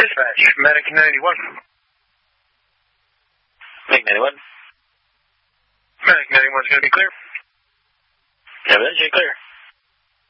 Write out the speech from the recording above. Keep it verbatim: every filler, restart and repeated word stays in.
Dispatch, Medic ninety-one. Medic ninety-one. Medic ninety-one is going to be clear. Yeah, that's clear.